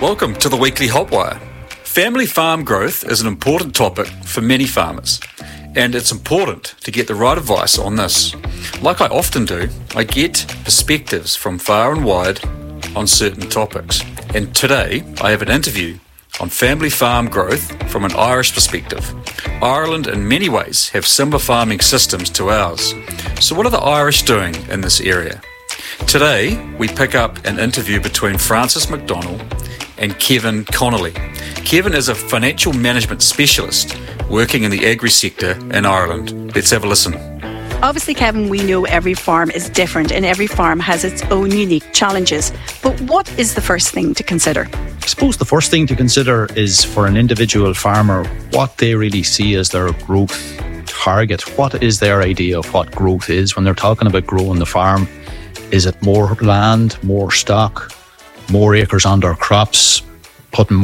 Welcome to the Weekly Hotwire. Family farm growth is an important topic for many farmers, and it's important to get the right advice on this. Like I often do, I get perspectives from far and wide on certain topics, and today I have an interview on family farm growth from an Irish perspective. Ireland in many ways have similar farming systems to ours, so what are the Irish doing in this area? Today we pick up an interview between Francis McDonnell and Kevin Connolly. Kevin is a financial management specialist working in the agri sector in Ireland. Let's have a listen. Obviously, Kevin, we know every farm is different and every farm has its own unique challenges. But what is the first thing to consider? I suppose the first thing to consider is for an individual farmer what they really see as their growth target. What is their idea of what growth is when they're talking about growing the farm? Is it more land, more stock, more acres on their crops, putting